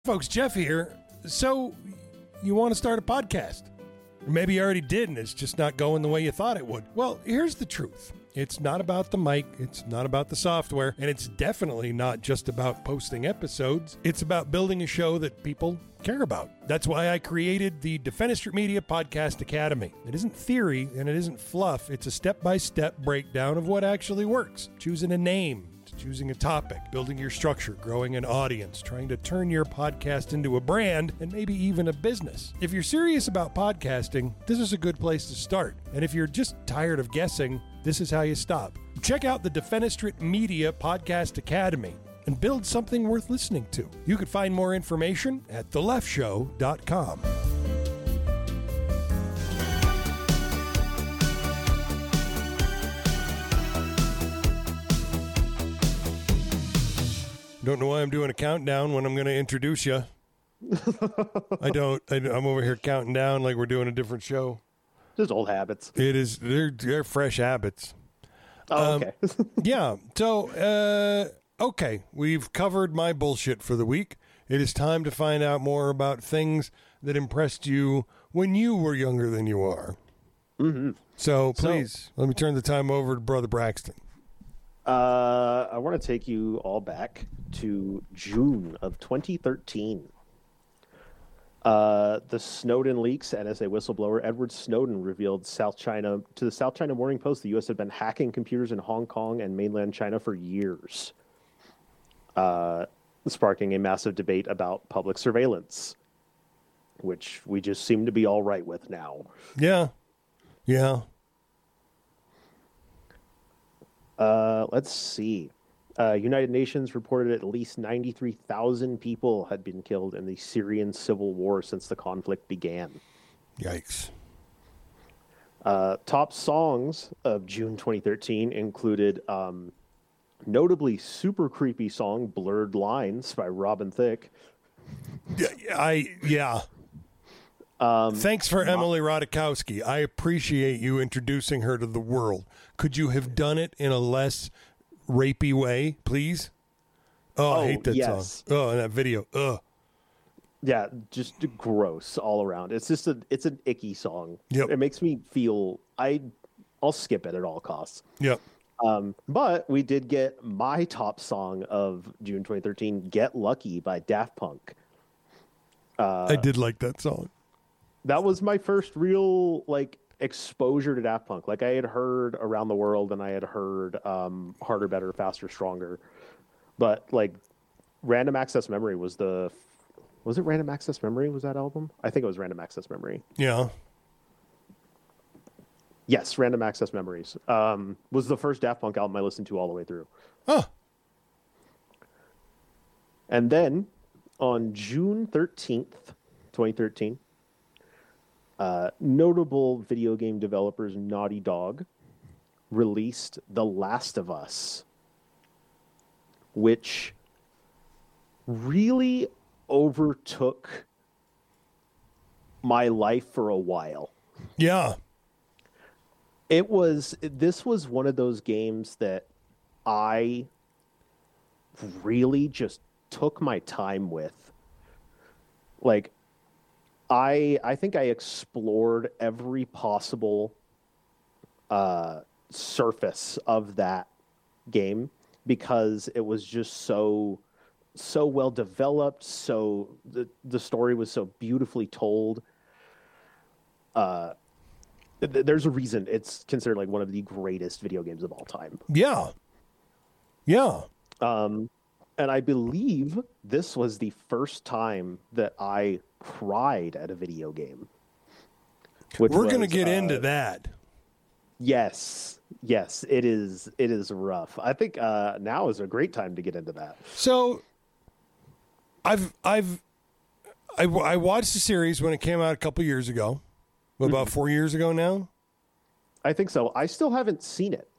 Folks, Jeff here. So, you want to start a podcast? Or maybe you already did and it's just not going the way you thought it would. Well, here's the truth. It's not about the mic, it's not about the software, and it's definitely not just about posting episodes. It's about building a show that people care about. That's why I created the Defenestrate Media Podcast Academy. It isn't theory and it isn't fluff. It's a step-by-step breakdown of what actually works. Choosing a name, choosing a topic, building your structure, growing an audience, trying to turn your podcast into a brand, and maybe even a business. If you're serious about podcasting, this is a good place to start. And if you're just tired of guessing, this is how you stop. Check out the Defenestrate Media Podcast Academy and build something worth listening to. You can find more information at theleftshow.com. Don't know why I'm doing a countdown when I'm going to introduce you. I'm over here counting down like we're doing a different show. Just old habits. It is. They're fresh habits. Oh, okay. Yeah. So, okay. We've covered my bullshit for the week. It is time to find out more about things that impressed you when you were younger than you are. Mm-hmm. So, please, let me turn the time over to Brother Braxton. I want to take you all back to June of 2013. The Snowden leaks, NSA whistleblower Edward Snowden revealed to the South China Morning Post the U.S. had been hacking computers in Hong Kong and mainland China for years, sparking a massive debate about public surveillance, which we just seem to be all right with now. Yeah. Yeah. Let's see. United Nations reported at least 93,000 people had been killed in the Syrian civil war since the conflict began. Yikes. Top songs of June 2013 included notably super creepy song Blurred Lines by Robin Thicke. Yeah. Thanks for Emily Ratajkowski. I appreciate you introducing her to the world. Could you have done it in a less rapey way, please? I hate that song. Oh, and that video. Ugh. Yeah, just gross all around. It's just it's an icky song. Yep. It makes me feel I'll skip it at all costs. Yep. But we did get my top song of June 2013, Get Lucky by Daft Punk. I did like that song. That was my first real exposure to Daft Punk. I had heard Around the World and I had heard Harder, Better, Faster, Stronger. But Random Access Memory was it Random Access Memory was that album? I think it was Random Access Memory. Yeah. Yes, Random Access Memories was the first Daft Punk album I listened to all the way through. Huh. And then on June 13th, 2013, notable video game developers Naughty Dog released The Last of Us, which really overtook my life for a while. Yeah. This was one of those games that I really just took my time with. I think I explored every possible surface of that game because it was just so well developed. So the story was so beautifully told. There's a reason it's considered one of the greatest video games of all time. Yeah. Yeah. And I believe this was the first time that I cried at a video game. We're going to get into that. Yes, it is rough. I think now is a great time to get into that. So, I watched the series when it came out a couple years ago. About 4 years ago now? I think so. I still haven't seen it.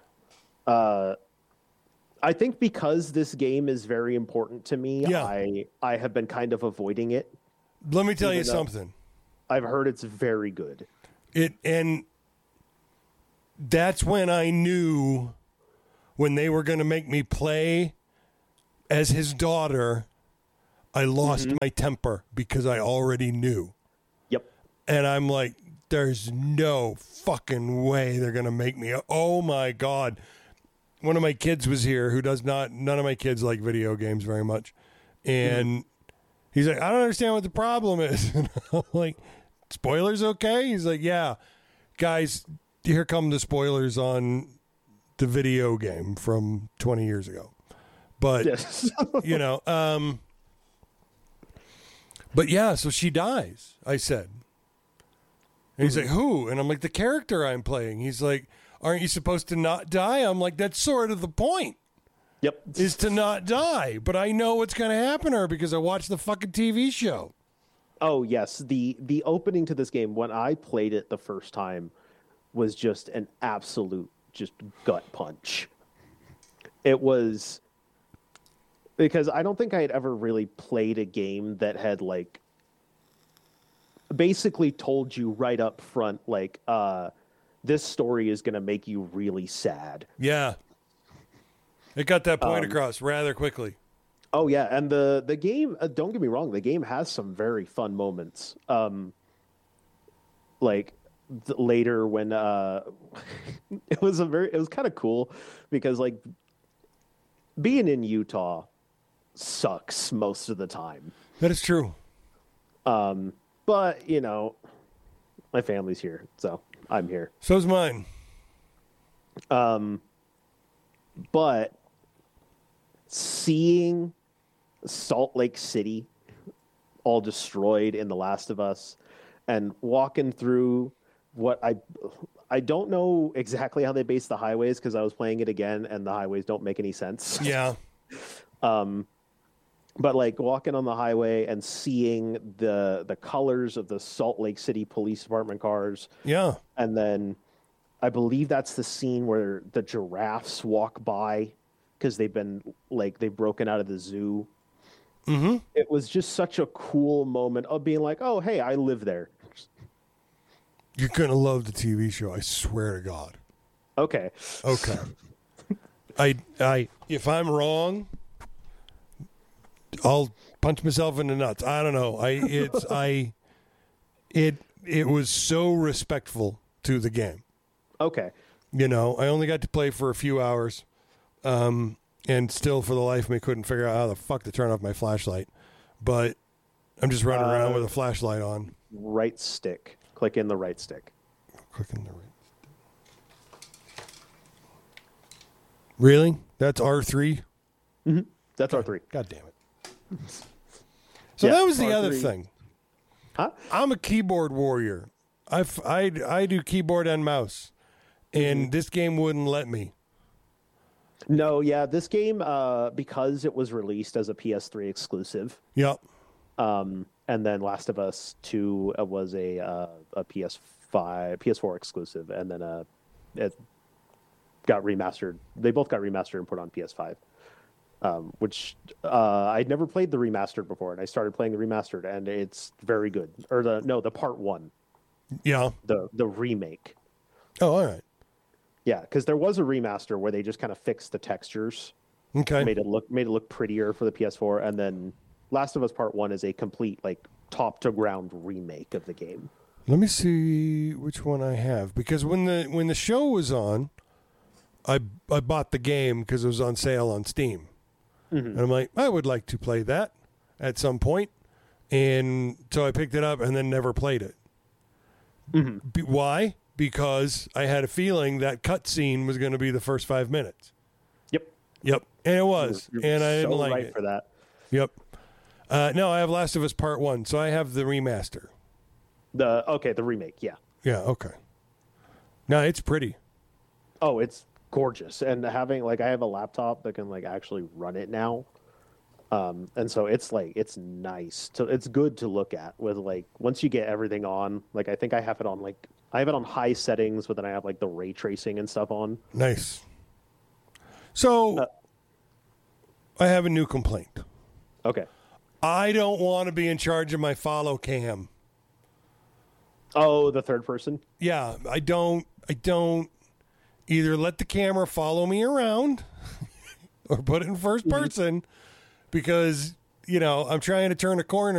I think because this game is very important to me, yeah. I have been kind of avoiding it. Let me tell you something. I've heard it's very good. And that's when I knew when they were going to make me play as his daughter, I lost my temper because I already knew. Yep. And I'm like, there's no fucking way they're going to make me. Oh, my God. One of my kids was here who none of my kids like video games very much. And he's like, I don't understand what the problem is. And I'm like, spoilers okay? He's like, yeah. Guys, here come the spoilers on the video game from 20 years ago. But, Yes. But yeah, so she dies, I said. And he's like, who? And I'm like, the character I'm playing. He's like, aren't you supposed to not die? I'm like, that's sort of the point. Yep. Is to not die. But I know what's going to happen to her because I watched the fucking TV show. Oh, yes. The opening to this game, when I played it the first time, was just an absolute just gut punch. It was... Because I don't think I had ever really played a game that had, like, basically told you right up front, like, this story is going to make you really sad. Yeah. It got that point across rather quickly. Oh, yeah. And the game, don't get me wrong, the game has some very fun moments. Later when it was kind of cool because, like, being in Utah sucks most of the time. That is true. But, my family's here, so I'm here. So's mine. But seeing Salt Lake City all destroyed in The Last of Us and walking through what I don't know exactly how they base the highways because I was playing it again and the highways don't make any sense. Yeah. But like walking on the highway and seeing the colors of the Salt Lake City Police Department cars. Yeah. And then I believe that's the scene where the giraffes walk by because they've broken out of the zoo. Mm-hmm. It was just such a cool moment of being like, oh, hey, I live there. You're going to love the TV show. I swear to God. Okay. I if I'm wrong, I'll punch myself in the nuts. I don't know. It was so respectful to the game. Okay. I only got to play for a few hours, and still for the life of me couldn't figure out how the fuck to turn off my flashlight. But I'm just running around with a flashlight on. Right stick. Click in the right stick. Click in the right stick. Really? That's R3? Mm-hmm. That's R3. God damn it. So Yeah, that was the R3. other thing. Huh? I'm a keyboard warrior. I do keyboard and mouse, and this game wouldn't let me. No, yeah, this game, because it was released as a PS3 exclusive, Yep. and then Last of Us 2 was a PS4 exclusive, and then it got remastered. They both got remastered and put on PS5, which I'd never played the remastered before, and I started playing the remastered, and it's very good. Or the part 1, Yeah. the remake. Oh, all right. Yeah, because there was a remaster where they just kind of fixed the textures. Okay. Made it look prettier for the PS4, and then Last of Us Part 1 is a complete like top to ground remake of the game. Let me see which one I have, because when the show was on, I bought the game because it was on sale on Steam, and I'm like, I would like to play that at some point, and so I picked it up and then never played it. Why? Because I had a feeling that cutscene was going to be the first 5 minutes. Yep, and it was, You're and I so didn't like right it for that. Yep. No, I have Last of Us Part 1, so I have the remaster. The remake, yeah. Yeah, okay. No, it's pretty. Oh, it's gorgeous, and having I have a laptop that can actually run it now, and so it's nice. It's good to look at with once you get everything on. I think I have it on I have it on high settings, but then I have the ray tracing and stuff on. Nice. So, I have a new complaint. Okay. I don't want to be in charge of my follow cam. Oh, the third person? Yeah, I don't either let the camera follow me around or put it in first person because I'm trying to turn a corner